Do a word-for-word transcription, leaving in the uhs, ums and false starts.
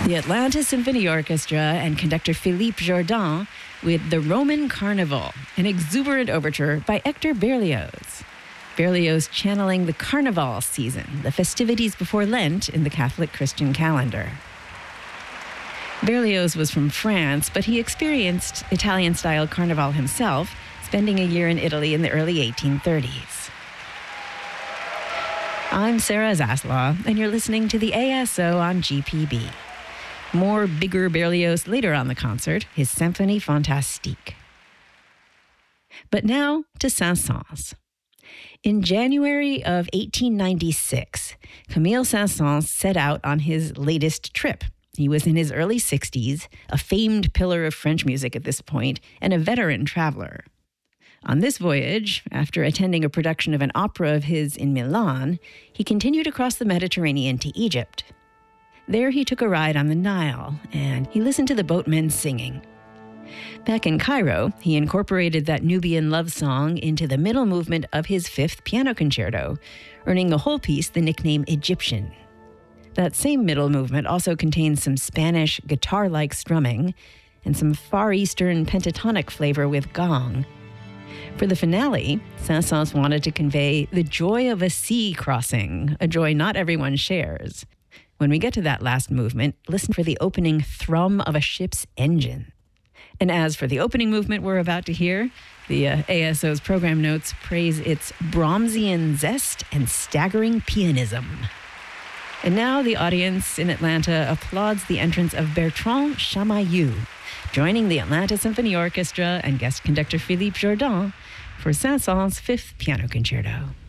The Atlanta Symphony Orchestra and conductor Philippe Jordan with The Roman Carnival, an exuberant overture by Hector Berlioz. Berlioz channeling the Carnival season, the festivities before Lent in the Catholic Christian calendar. Berlioz was from France, but he experienced Italian-style Carnival himself, spending a year in Italy in the early eighteen thirties. I'm Sarah Zaslaw, and you're listening to the A S O on G P B. More bigger Berlioz later on the concert, his Symphonie Fantastique. But now to Saint-Saëns. In January of eighteen ninety-six, Camille Saint-Saëns set out on his latest trip. He was in his early sixties, a famed pillar of French music at this point, and a veteran traveler. On this voyage, after attending a production of an opera of his in Milan, he continued across the Mediterranean to Egypt. There he took a ride on the Nile, and he listened to the boatmen singing. Back in Cairo, he incorporated that Nubian love song into the middle movement of his fifth piano concerto, earning the whole piece the nickname Egyptian. That same middle movement also contains some Spanish guitar-like strumming and some Far Eastern pentatonic flavor with gong. For the finale, Saint-Saëns wanted to convey the joy of a sea crossing, a joy not everyone shares. When we get to that last movement, listen for the opening thrum of a ship's engine. And as for the opening movement we're about to hear, the uh, A S O's program notes praise its Brahmsian zest and staggering pianism. And now the audience in Atlanta applauds the entrance of Bertrand Chamayou, joining the Atlanta Symphony Orchestra and guest conductor Philippe Jordan for Saint-Saëns' Fifth Piano Concerto.